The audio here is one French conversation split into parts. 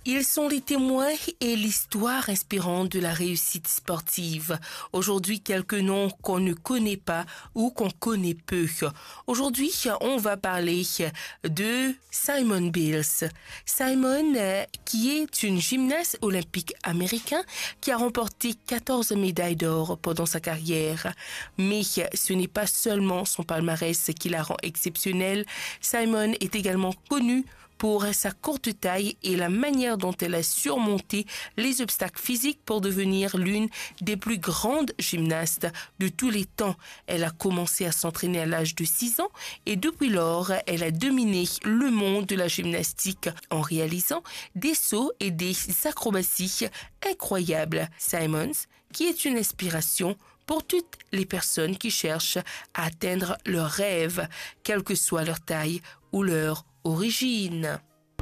Ils sont les témoins et l'histoire inspirante de la réussite sportive. Aujourd'hui, quelques noms qu'on ne connaît pas ou qu'on connaît peu. Aujourd'hui, on va parler de Simone Biles. Simone, qui est une gymnaste olympique américaine qui a remporté 14 médailles d'or pendant sa carrière. Mais ce n'est pas seulement son palmarès qui la rend exceptionnelle. Simone est également connue pour sa courte taille et la manière dont elle a surmonté les obstacles physiques pour devenir l'une des plus grandes gymnastes de tous les temps. Elle a commencé à s'entraîner à l'âge de 6 ans et depuis lors, elle a dominé le monde de la gymnastique en réalisant des sauts et des acrobaties incroyables. Simone, qui est une inspiration pour toutes les personnes qui cherchent à atteindre leurs rêves, quelle que soit leur taille ou leur origine.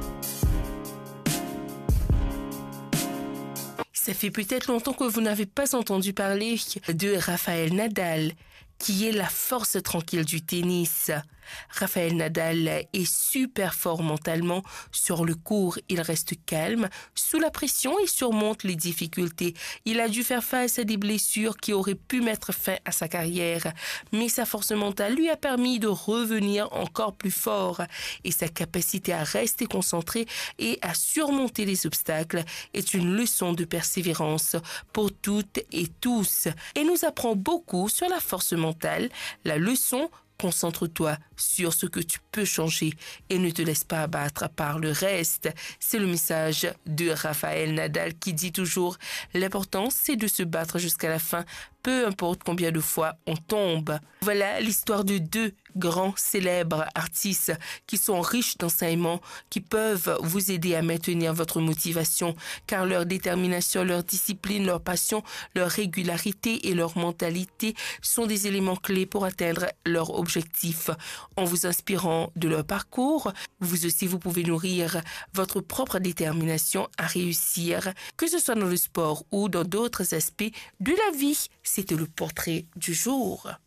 Ça fait peut-être longtemps que vous n'avez pas entendu parler de Rafael Nadal, qui est la force tranquille du tennis. Rafael Nadal est super fort mentalement sur le court. Il reste calme sous la pression et surmonte les difficultés. Il a dû faire face à des blessures qui auraient pu mettre fin à sa carrière. Mais sa force mentale lui a permis de revenir encore plus fort. Et sa capacité à rester concentré et à surmonter les obstacles est une leçon de persévérance pour toutes et tous. Et nous apprend beaucoup sur la force mentale. La leçon: concentre-toi sur ce que tu peux changer et ne te laisse pas abattre par le reste. C'est le message de Rafael Nadal qui dit toujours: l'important, c'est de se battre jusqu'à la fin, peu importe combien de fois on tombe. Voilà l'histoire de deux grands célèbres artistes qui sont riches d'enseignements, qui peuvent vous aider à maintenir votre motivation, car leur détermination, leur discipline, leur passion, leur régularité et leur mentalité sont des éléments clés pour atteindre leur objectif. En vous inspirant de leur parcours, vous aussi vous pouvez nourrir votre propre détermination à réussir, que ce soit dans le sport ou dans d'autres aspects de la vie. C'était le portrait du jour.